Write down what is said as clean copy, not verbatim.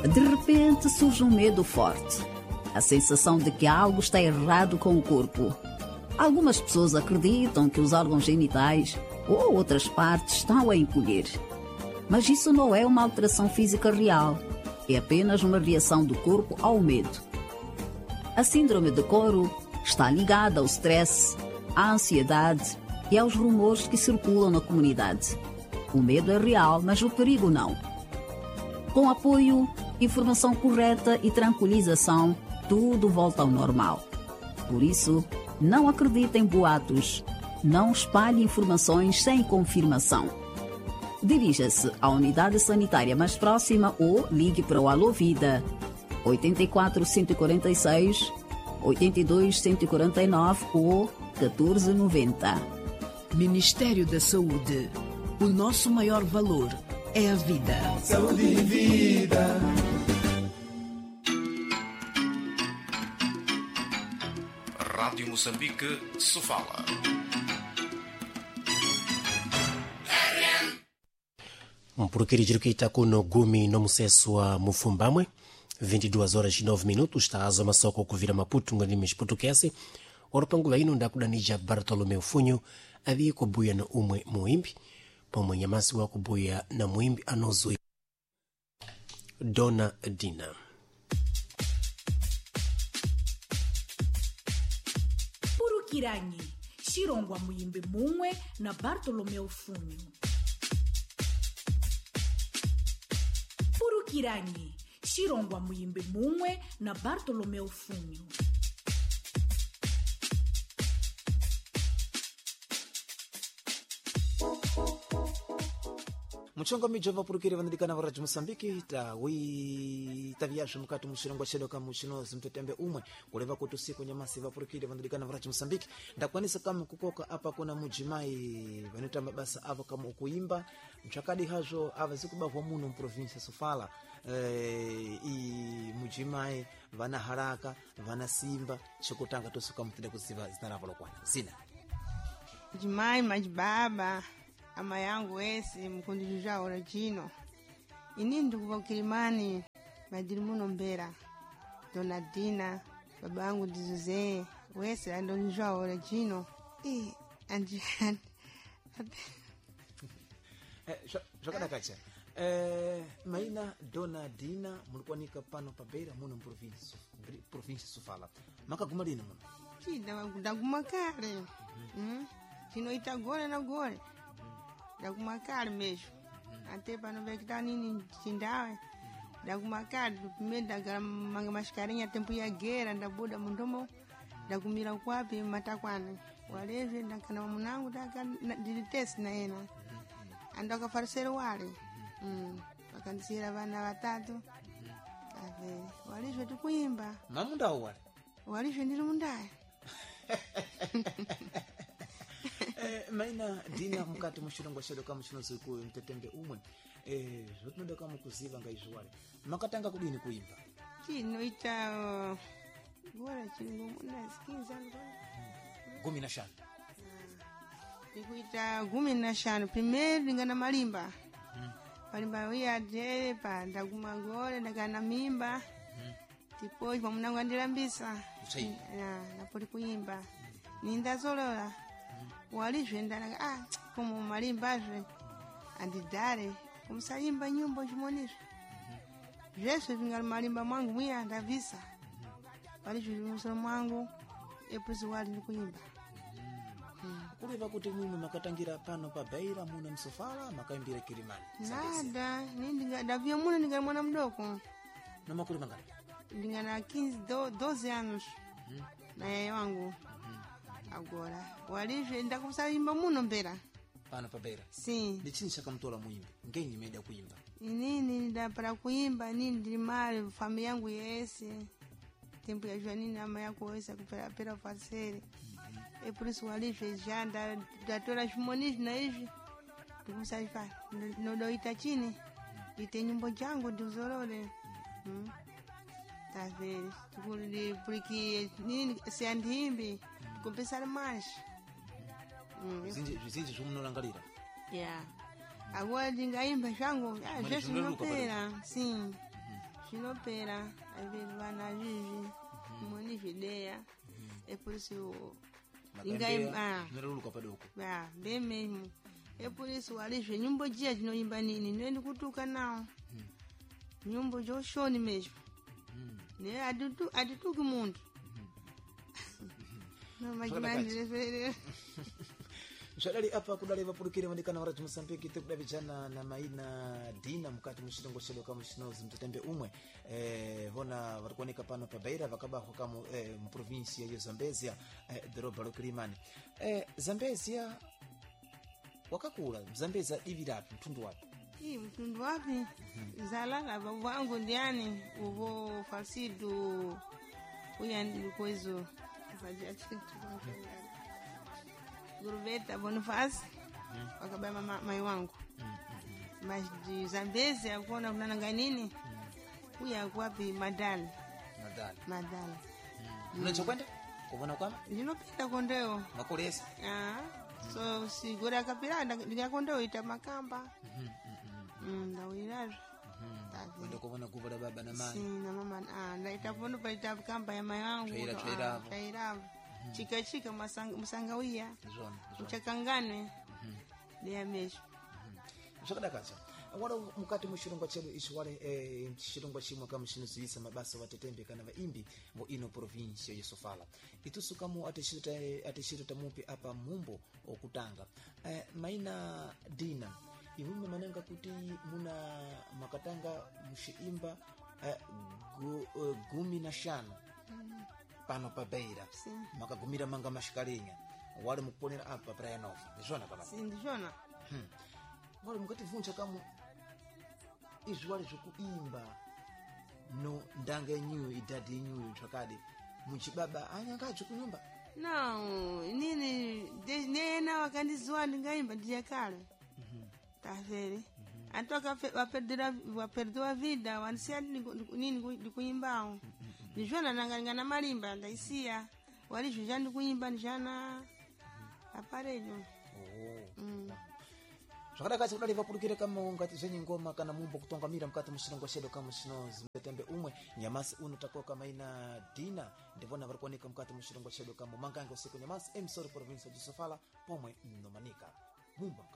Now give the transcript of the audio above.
De repente surge um medo forte. A sensação de que algo está errado com o corpo. Algumas pessoas acreditam que os órgãos genitais ou outras partes estão a encolher. Mas isso não é uma alteração física real. É apenas uma reação do corpo ao medo. A síndrome de Coro está ligada ao stress, à ansiedade e aos rumores que circulam na comunidade. O medo é real, mas o perigo não. Com apoio, informação correta e tranquilização, tudo volta ao normal. Por isso, não acredite em boatos. Não espalhe informações sem confirmação. Dirija-se à unidade sanitária mais próxima ou ligue para o Alô Vida 84 146 82 149 ou 1490. Ministério da Saúde. O nosso maior valor é a vida. Saúde e vida. Rádio Moçambique, Sofala. Mpurukiri kita kuno gumi no museso wa Mufumbamwe 22h09 está a masoko kuvira Maputo ngani mishputukesi orpangula ino ndakudanija Bartolomeu Funyo aviye kubuya na umwe muimbi pomwe nyamasi wa kubuya na muimbi anozo Dona Dina. Purukiranyi Shirongwa muimbi mumwe na Bartolomeu Funyo. Purukiranyi Shirongwa muimbi mumwe na Bartolomeu Funyo. Muchonga mijova purukire vandilikana va Radio Moçambique ta viaja mukati mushilongo chedu kama muchinozi mtetembe umwe kuleva kuti usiku nyamasi va purukire vandilikana va Radio Moçambique ndakwanisa kama kukoka apa kuna mujimai vanita mabasa ava kama ukuimba mchakadi hazo ava zikubavwa muno mprovinsia Sofala i mujimai vana haraka vana simba chikutanga tosuka mtende kuziva zinarava lokwana zina mujimai majibaba ama yangu wesi mkundijua ora jino ini ndukuva Kilimani madiri muno Mbera Dona Dina baba yangu dizuze wesi andonijua ora jino shokada kacha maina Dona Dina mulikuwanika pano pabera muno provinsi Sofala makaguma lini muno kida ndaguma kale chino itagore na gore ndakumakali mesho ate pano vekita nini chindawe ndakumakali primeiro ndagamanga mascarinha tempo ya guerra ndabuda mundomo ndakumira kwapi matakwane waleve ndakana munangu ndaka dilitesi na ena andaka farisero wale wakandisira vana watatu ave walivyo tukuimba mamunda wale walivyo ndiri mundaya maina Dina mukati mushilongo chedu kama muchinozi ku mtetembe umwe zvotinode kama kuziva ngaizvowale makatanga kudini kuimba chinoita bora chilungu muna skiza gumi na shanu ikuita 15 primeiro ndingana malimba malimba uya de pa ndagumangore ndakana mimba depois pamunangu andilambisa napoli kuimba nindazolola walizvendana como malimbazve andidare kumsaimba nyimbo chimonisvo zveshe zvingali malimba mwangu mwiya ndavisa walizvimusoro mwangu epuzi wali ndikuimba kuleva kuti mwimwe makatangira pano pabeira muno msofala makaimbira Kilimani nada ndavia muno ndingali mwana mdoko namakuli mangani ndingana 12 anos na yaya wangu agora walivyo ndakusaimba muno Mbera pano pabeira sim ndichini chakamtola muimbi ngenyi meda kuimba inini ndapara kuimba nini ndiri mali familia yangu yese tempo ya Joanini ama yako wese kupera fasere por isso walivyo janda datora shimonishi na hivi ndikusaifa nodoita chini ite nyimbo jangu ndizorole taveri tukuli porque nini siandimbi compensar mais vizinji zvomunorangarira agora ndingaimba zvangu zvesvinopera sim Chinopera, vana vivi, moni videia, é por isso ninguém niruluka padoko bem mesmo. É por isso alivio nyimbo dia zinoimba nini nini kutuka nao. Nyimbo joshoni mesmo. Ne adituki mundo. Não mais mais. Mshadali apa kudali vapurukire mandikana warati Mosambiki te kudavijana na maina Dina mukati mushilongo shelo kama shinozi mtetembe umwe vona varikuoneka pano pa Beira vakabaho kama mu province ya Zambezia doroba lokilimani Zambezia wakakula Zambezia ivirapi mtundu wapi mtundu wapi zalala babu wangu ndiani uvo falsido uyandi koizo vajachitu Guruveta Bonifasi wakabaya mai wangu mas de Zambezia kuona kuna nganini uya kwapi madali unachokwenda kuona kwamba ninopenda kondeo makolesi so sigura kapira ndikakondeo ita makamba ndawiraje ndio kuona kuva baba na mama na mama ndaita pondo pa ita kamba ya mai wangu taira chika musangawia uchakangane ndia mesho mshakada kacha wala mukati mushirungo chelo ishwale shirungo chimwe kama shinuzisa mabasa watetembe kana vaimbi mo ino province ya Sofala itusuka mu ateshita mupi apa mumbo okutanga maina Dina imume mananga kuti muna makatanga mushiimba gumi na shano pano pa Beira makagumira manga mashikalinya wale mukuponera apa praia nova ndizona kama ndizona wale mukati vuncha kama izwale zokuimba no ndanga yenyu idadi yenyu twakadi muchibaba anyangacho kunyumba no nini nena wakandizwa ndingaimba ndiyakale tafere antoka waperdua vida wanisia nini ndikuimbao nijona nangana malimba ndaisia walivyo ndikuimba nijana aparejo Shakada kazi kudali vapurukire kama ngati zenye ngoma kana mumbo kutongamira mkati mushirongo shedo kama shinozi mtetembe umwe nyamasi uno takoka kama ina Dina ndivona varikuoneka mkati mushirongo shedo kama mangango siku nyamasi emsori province ya Sofala pomwe nomanika mumbo